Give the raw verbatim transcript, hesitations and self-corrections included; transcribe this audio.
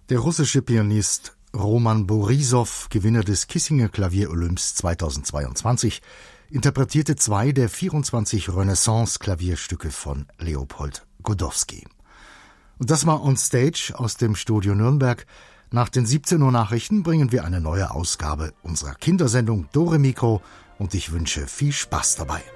Der russische Pianist Roman Borissow, Gewinner des Kissinger Klavier-Olymps zweitausendzweiundzwanzig, interpretierte zwei der vierundzwanzig Renaissance-Klavierstücke von Leopold Godowsky. Und das war On Stage aus dem Studio Nürnberg. Nach den siebzehn Uhr Nachrichten bringen wir eine neue Ausgabe unserer Kindersendung Dore Mikro und ich wünsche viel Spaß dabei.